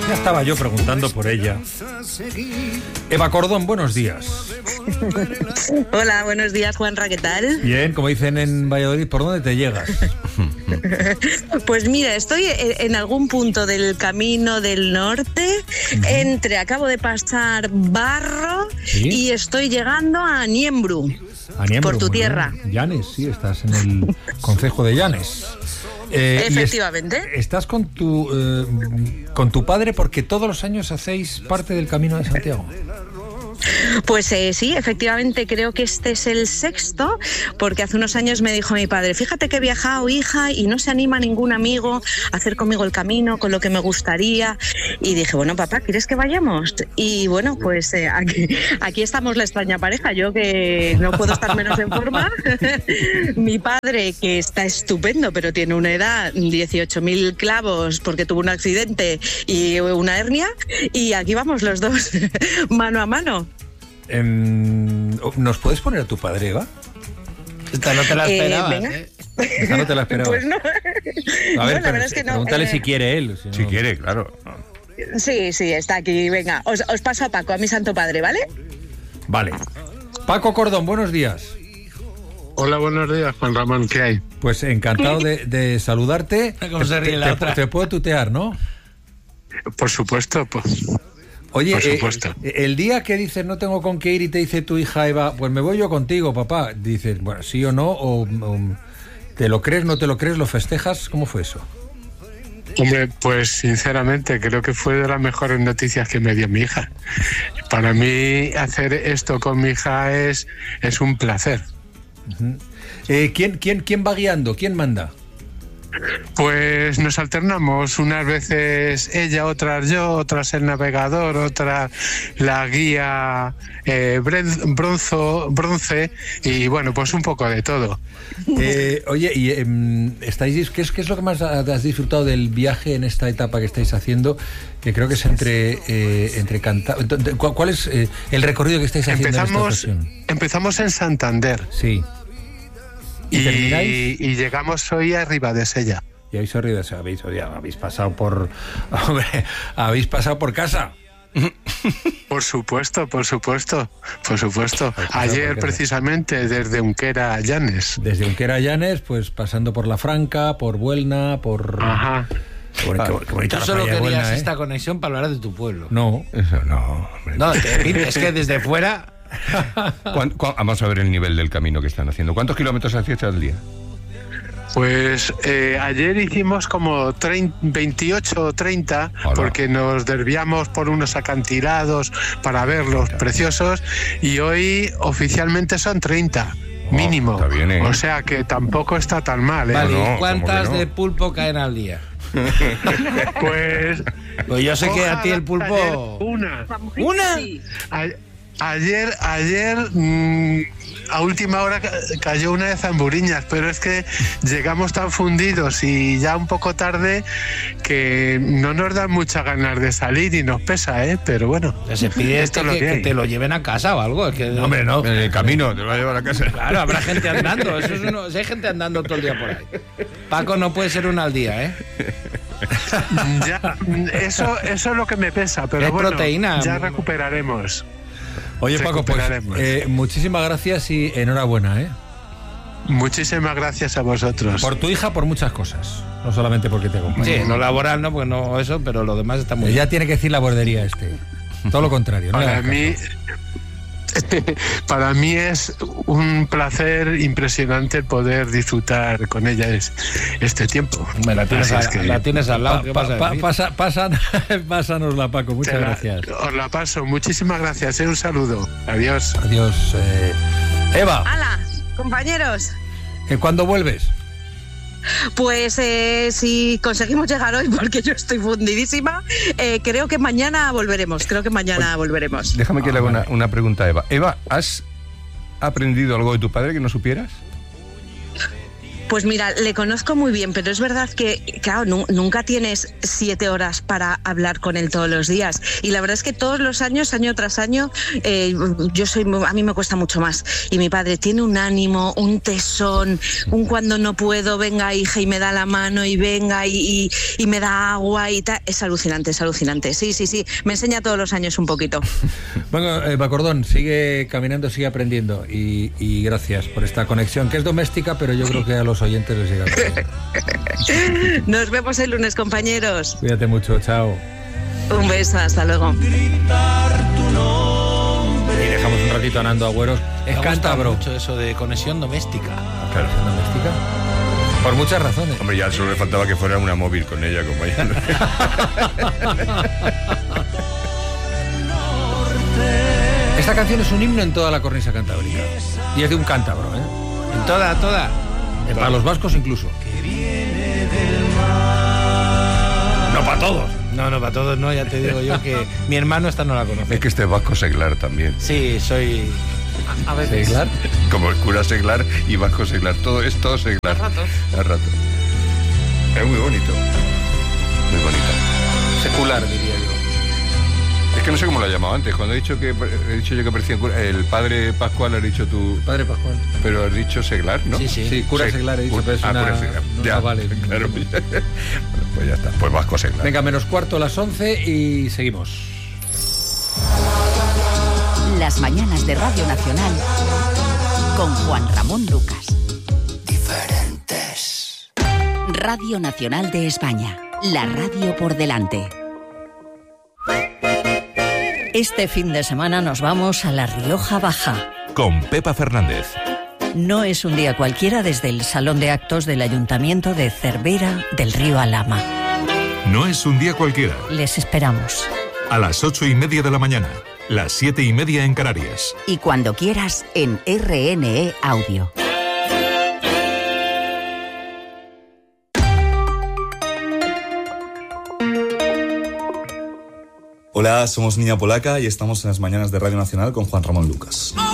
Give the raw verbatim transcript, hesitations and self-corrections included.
Ya estaba yo preguntando por ella. Eva Cordón, buenos días. Hola, buenos días, Juanra, ¿qué tal? Bien, como dicen en Valladolid, ¿por dónde te llegas? Pues mira, estoy en algún punto del Camino del Norte, uh-huh. entre, acabo de pasar Barro, ¿sí? Y estoy llegando a Niembru, a Niembru por tu tierra. Bien. Llanes, sí, estás en el concejo de Llanes. Eh, Efectivamente. Es, estás con tu eh, con tu padre porque todos los años hacéis parte del Camino de Santiago. Pues eh, sí, efectivamente creo que este es el sexto, porque hace unos años me dijo mi padre, fíjate que he viajado, hija, y no se anima ningún amigo a hacer conmigo el camino con lo que me gustaría, y dije, bueno, papá, ¿quieres que vayamos? Y bueno, pues eh, aquí, aquí estamos la extraña pareja, yo que no puedo estar menos en forma, mi padre que está estupendo, pero tiene una edad, dieciocho mil clavos porque tuvo un accidente y una hernia, y aquí vamos los dos, mano a mano. ¿Nos puedes poner a tu padre, Eva? Esta no te la esperabas, eh, ¿eh? Esta no te la esperabas. Pues no. A ver, no, la verdad es que no. Pregúntale eh... si quiere él. Si, no... si quiere, claro. Sí, sí, está aquí. Venga, os, os paso a Paco, a mi santo padre, ¿vale? Vale. Paco Cordón, buenos días. Hola, buenos días, Juan Ramón, ¿qué hay? Pues encantado de, de saludarte. ¿Cómo se ríe la te, otra? Te puedo tutear, ¿no? Por supuesto, pues... Oye, Por supuesto. Eh, el día que dices no tengo con qué ir y te dice tu hija Eva, pues me voy yo contigo, papá, dices, bueno, sí o no, o, o te lo crees, no te lo crees, lo festejas, ¿cómo fue eso? Hombre, pues sinceramente creo que fue de las mejores noticias que me dio mi hija. Para mí hacer esto con mi hija es, es un placer. Uh-huh. eh, ¿quién, quién, ¿Quién va guiando? ¿Quién manda? Pues nos alternamos, unas veces ella, otras yo, otras el navegador, otra la guía eh, bronzo, bronce y bueno, pues un poco de todo. Eh, oye, y eh, estáis, ¿qué es, ¿qué es lo que más has disfrutado del viaje en esta etapa que estáis haciendo? Que creo que es entre eh, entre Canta... ¿Cuál es eh, el recorrido que estáis haciendo empezamos, en esta ocasión? Empezamos en Santander. Sí. ¿Y, ¿Y, termináis? y llegamos hoy a Ribadesella. Y habéis oído, habéis, ya, habéis pasado por hombre, habéis pasado por casa. Por supuesto, por supuesto, por supuesto. Ayer precisamente desde Unquera a Llanes. Desde Unquera a Llanes, pues pasando por La Franca, por Buelna, por... Aja. Qué, qué, qué bonita Tú solo querías Buelna, esta ¿eh? conexión para hablar de tu pueblo. No, eso no. Hombre. No, te, es que desde fuera... ¿Cuán, cuán, vamos a ver el nivel del camino que están haciendo. ¿Cuántos kilómetros hacías al día? Pues eh, ayer hicimos como treinta, veintiocho o treinta, Hola. Porque nos desviamos por unos acantilados para verlos preciosos y hoy oficialmente son treinta. Oh, mínimo. Está bien, ¿eh? O sea que tampoco está tan mal, ¿eh? Vale, no, ¿cuántas no? de pulpo caen al día? Pues... Pues yo sé que a ti el pulpo... Una. ¿Una? A, ayer, ayer... Mmm, a última hora cayó una de zamburiñas, pero es que llegamos tan fundidos y ya un poco tarde que no nos dan muchas ganas de salir y nos pesa, ¿eh? Pero bueno, se pide esto que, es lo que, que te lo lleven a casa o algo. Es que, no, hombre, no. En el camino te lo va a llevar a casa. Claro, habrá gente andando. Eso es uno, si hay gente andando todo el día por ahí. Paco, no puede ser una al día, ¿eh? Ya, eso, eso es lo que me pesa, pero es bueno, proteína. Ya recuperaremos. Oye, Paco, pues eh, muchísimas gracias y enhorabuena, ¿eh? Muchísimas gracias a vosotros. Por tu hija, por muchas cosas, no solamente porque te acompaña. Sí, no laboral, no, porque no eso, pero lo demás está muy bien. Ya tiene que decir la bordería este. Todo lo contrario, ¿no? Para mí, para mí es un placer impresionante el poder disfrutar con ella es, este tiempo. Me la tienes, a, que, la tienes al lado. Pa, pa, pa, pasa, pasan, pásanosla, Paco. Muchas la, gracias. Os la paso. Muchísimas gracias. ¿eh? Un saludo. Adiós. Adiós. Eh, Eva. ¡Hala, compañeros! ¿Cuándo vuelves? Pues eh, si conseguimos llegar hoy, porque yo estoy fundidísima, eh, creo que mañana volveremos, creo que mañana Oye, volveremos. Déjame que ah, le haga vale. una, una pregunta a Eva. Eva, ¿has aprendido algo de tu padre que no supieras? Pues mira, le conozco muy bien, pero es verdad que, claro, nu- nunca tienes siete horas para hablar con él todos los días. Y la verdad es que todos los años, año tras año, eh, yo soy, a mí me cuesta mucho más. Y mi padre tiene un ánimo, un tesón, un cuando no puedo, venga hija, y me da la mano, y venga, y, y, y me da agua, y tal. Es alucinante, es alucinante. Sí, sí, sí. Me enseña todos los años un poquito. Bueno, eh, Bacordón, sigue caminando, sigue aprendiendo. Y, y gracias por esta conexión, que es doméstica, pero yo creo que a los oyentes les llega bien. Nos vemos el lunes, compañeros. Cuídate mucho, chao. Un beso, hasta luego. Y dejamos un ratito a Nando Agüeros. Es Me gusta cántabro. mucho eso de conexión doméstica. Claro, es doméstica. Por muchas razones. Hombre, ya solo le faltaba que fuera una móvil con ella, como ella. Esta canción es un himno en toda la cornisa cantábrica. Y es de un cántabro, ¿eh? En toda, toda. Eh, Para los vascos incluso. No para todos. No, no, para todos no, ya te digo yo que mi hermano esta no la conoce. Es que este es Vasco Seglar también. Sí, soy... A veces. ¿Seglar? Como el cura Seglar y Vasco Seglar. Todo es todo Seglar. A ratos. A ratos. Es muy bonito. Muy bonita. Secular, diría yo. Es que no sé cómo lo he llamado antes. Cuando he dicho que he dicho yo que parecía un cura, el padre Pascual, has dicho tú. Padre Pascual. Pero has dicho Seglar, ¿no? Sí, sí. Sí, cura Sí. Seglar he dicho, pero es Ah, una... cura Seglar. no, Ya, no vale. claro. Bueno, pues ya está. Pues Vasco Seglar. Venga, menos cuarto a las once y seguimos. Las mañanas de Radio Nacional con Juan Ramón Lucas. Diferentes. Radio Nacional de España. La radio por delante. Este fin de semana nos vamos a La Rioja Baja. Con Pepa Fernández. No es un día cualquiera desde el Salón de Actos del Ayuntamiento de Cervera del Río Alhama. No es un día cualquiera. Les esperamos. A las ocho y media de la mañana. Las siete y media en Canarias. Y cuando quieras en R N E Audio. Hola, somos Niña Polaca y estamos en las mañanas de Radio Nacional con Juan Ramón Lucas.